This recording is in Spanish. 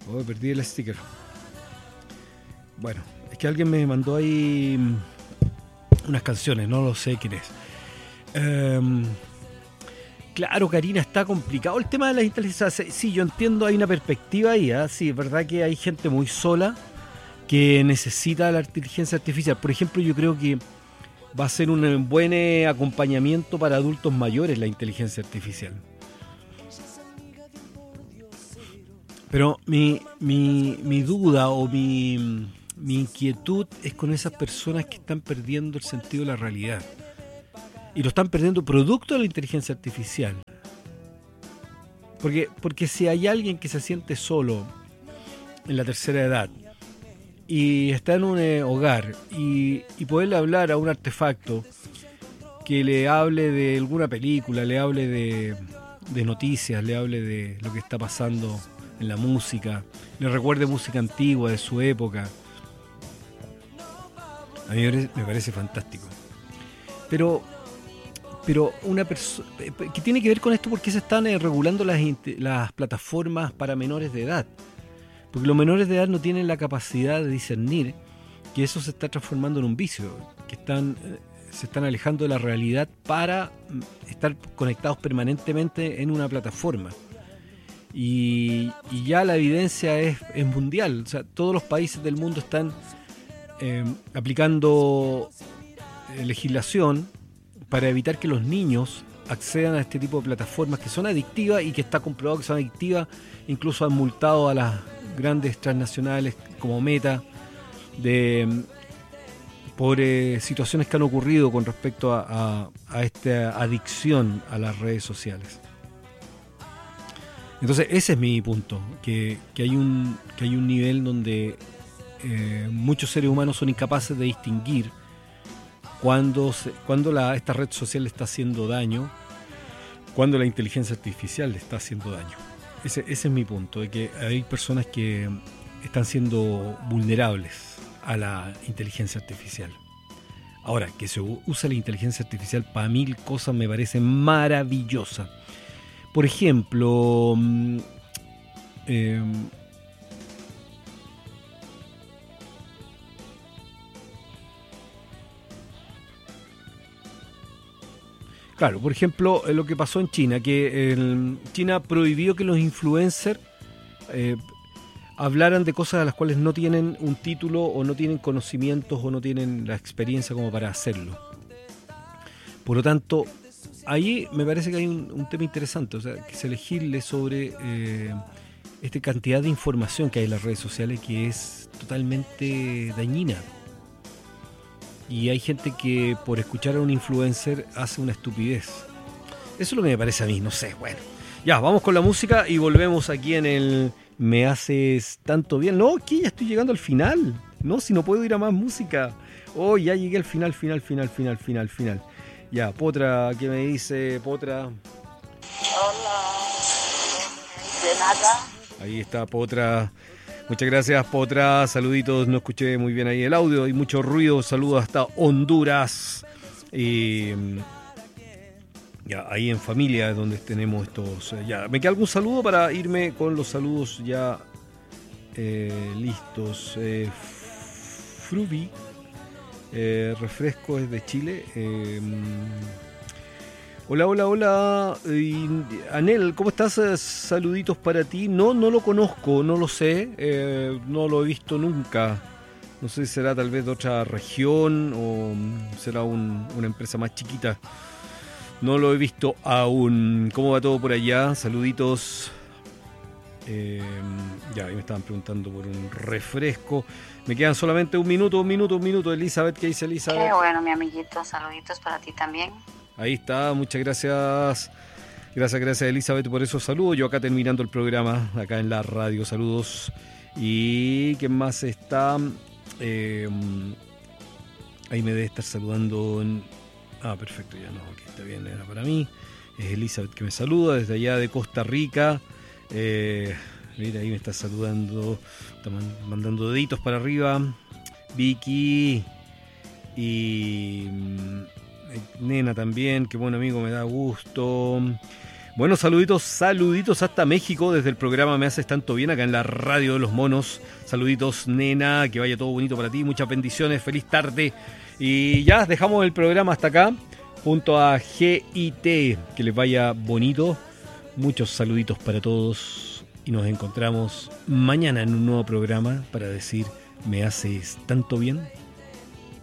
Oh, perdí el sticker. Bueno, es que alguien me mandó ahí unas canciones, no lo sé quién es. Claro, Karina, está complicado el tema de las inteligencias. Sí, yo entiendo, hay una perspectiva ahí, ¿eh? Sí, es verdad que hay gente muy sola que necesita la inteligencia artificial. Por ejemplo, yo creo que va a ser un buen acompañamiento para adultos mayores la inteligencia artificial. Pero mi duda o mi inquietud es con esas personas que están perdiendo el sentido de la realidad. Y lo están perdiendo producto de la inteligencia artificial. Porque si hay alguien que se siente solo en la tercera edad y está en un hogar y poderle hablar a un artefacto que le hable de alguna película, le hable de noticias, le hable de lo que está pasando en la música, le recuerde música antigua de su época, a mí me parece fantástico. Pero una persona que tiene que ver con esto, porque se están regulando las plataformas para menores de edad, porque los menores de edad no tienen la capacidad de discernir que eso se está transformando en un vicio, que se están alejando de la realidad para estar conectados permanentemente en una plataforma. Y ya la evidencia es mundial, o sea, todos los países del mundo están aplicando legislación para evitar que los niños accedan a este tipo de plataformas que son adictivas y que está comprobado que son adictivas. Incluso han multado a las grandes transnacionales como Meta por situaciones que han ocurrido con respecto a esta adicción a las redes sociales. Entonces ese es mi punto, que hay un nivel donde muchos seres humanos son incapaces de distinguir cuando esta red social le está haciendo daño, cuando la inteligencia artificial le está haciendo daño. Ese es mi punto, de que hay personas que están siendo vulnerables a la inteligencia artificial. Ahora, que se usa la inteligencia artificial para 1000 cosas me parece maravillosa. Por ejemplo, claro, por ejemplo, lo que pasó en China, que China prohibió que los influencers hablaran de cosas a las cuales no tienen un título o no tienen conocimientos o no tienen la experiencia como para hacerlo. Por lo tanto, ahí me parece que hay un tema interesante, o sea, que se legisle sobre esta cantidad de información que hay en las redes sociales que es totalmente dañina. Y hay gente que por escuchar a un influencer hace una estupidez. Eso es lo que me parece a mí, no sé, bueno. Ya, vamos con la música y volvemos aquí en el Me Haces Tanto Bien. No, que ya estoy llegando al final. No, si no puedo ir a más música. Oh, ya llegué al final. Ya, Potra, ¿qué me dice Potra? Hola, de nada. Ahí está Potra. Muchas gracias, Potra. Saluditos, no escuché muy bien ahí el audio. Hay mucho ruido. Saludos hasta Honduras. Ya, ahí en familia es donde tenemos estos. Ya, me queda algún saludo para irme con los saludos ya listos. Frubi. Refresco es de Chile. Hola. Anel, ¿cómo estás? Saluditos para ti. No lo conozco, no lo sé. No lo he visto nunca. No sé si será tal vez de otra región o será una empresa más chiquita. No lo he visto aún. ¿Cómo va todo por allá? Saluditos. Ya, ahí me estaban preguntando por un refresco. Me quedan solamente un minuto. Elizabeth, ¿qué dice Elizabeth? Qué bueno, mi amiguito. Saluditos para ti también. Ahí está, muchas gracias. Gracias Elizabeth por esos saludos. Yo acá terminando el programa, acá en la radio, saludos. ¿Y quién más está? Ahí me debe estar saludando. Perfecto, ya no, aquí está bien, era para mí. Es Elizabeth que me saluda desde allá de Costa Rica. Mira, ahí me está saludando, está mandando deditos para arriba. Vicky y Nena también, qué buen amigo, me da gusto. Bueno, saluditos hasta México desde el programa Me Haces Tanto Bien, acá en la Radio de los Monos. Saluditos, nena, que vaya todo bonito para ti, muchas bendiciones, feliz tarde. Y ya dejamos el programa hasta acá, junto a GIT, que les vaya bonito. Muchos saluditos para todos y nos encontramos mañana en un nuevo programa para decir Me Haces Tanto Bien.